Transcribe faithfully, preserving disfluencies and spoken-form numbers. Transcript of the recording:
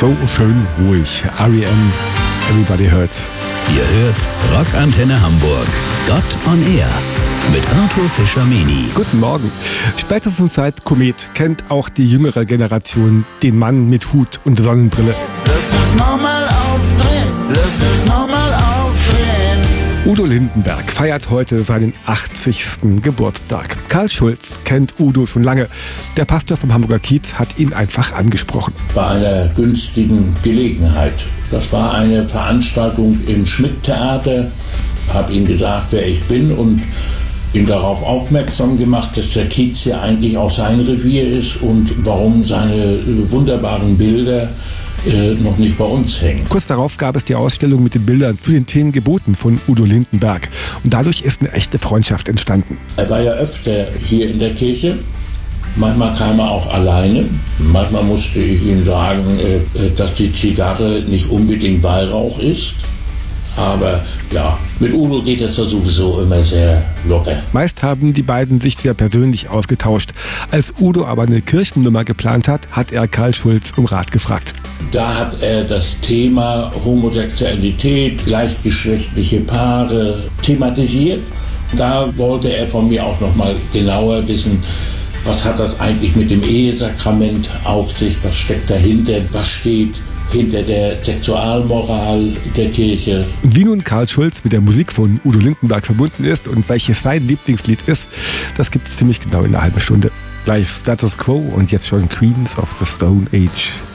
So schön ruhig. R E M, Everybody Hurts. Ihr hört Rockantenne Hamburg. Gott on Air mit Arthur Fischer-Meni. Guten Morgen. Spätestens seit Komet kennt auch die jüngere Generation den Mann mit Hut und Sonnenbrille. Lass es nochmal aufdrehen, lass es nochmal aufdrehen. Udo Lindenberg feiert heute seinen achtzigsten Geburtstag. Karl Schulz kennt Udo schon lange. Der Pastor vom Hamburger Kiez hat ihn einfach angesprochen. Bei einer günstigen Gelegenheit. Das war eine Veranstaltung im Schmidt-Theater. Ich habe ihm gesagt, wer ich bin und ihn darauf aufmerksam gemacht, dass der Kiez ja eigentlich auch sein Revier ist und warum seine wunderbaren Bilder äh, noch nicht bei uns hängen. Kurz darauf gab es die Ausstellung mit den Bildern zu den zehn Geboten von Udo Lindenberg. Und dadurch ist eine echte Freundschaft entstanden. Er war ja öfter hier in der Kirche. Manchmal kam er auch alleine. Manchmal musste ich ihm sagen, äh, dass die Zigarre nicht unbedingt Weihrauch ist. Aber ja, mit Udo geht es ja sowieso immer sehr locker. Meist haben die beiden sich sehr persönlich ausgetauscht. Als Udo aber eine Kirchennummer geplant hat, hat er Karl Schulz um Rat gefragt. Da hat er das Thema Homosexualität, gleichgeschlechtliche Paare thematisiert. Da wollte er von mir auch nochmal genauer wissen, was hat das eigentlich mit dem Ehesakrament auf sich, was steckt dahinter, was steht hinter der Sexualmoral der Kirche. Und wie nun Karl Schulz mit der Musik von Udo Lindenberg verbunden ist und welches sein Lieblingslied ist, das gibt es ziemlich genau in einer halben Stunde. Gleich Status Quo und jetzt schon Queens of the Stone Age.